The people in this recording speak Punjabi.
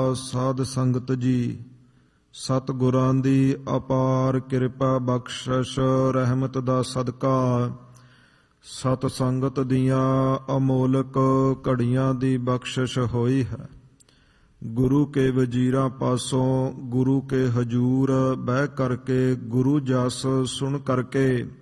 ਸਾਧ ਸੰਗਤ ਜੀ, ਸਤਿਗੁਰਾਂ ਦੀ ਅਪਾਰ ਕਿਰਪਾ ਬਖਸ਼ਿਸ਼ ਰਹਿਮਤ ਦਾ ਸਦਕਾ ਸਤ ਸੰਗਤ ਦੀਆਂ ਅਮੋਲਕ ਘੜੀਆਂ ਦੀ ਬਖਸ਼ਿਸ਼ ਹੋਈ ਹੈ। ਗੁਰੂ ਕੇ ਵਜ਼ੀਰਾਂ ਪਾਸੋਂ ਗੁਰੂ ਕੇ ਹਜੂਰ ਬਹਿ ਕਰਕੇ ਗੁਰੂ ਜਸ ਸੁਣ ਕਰਕੇ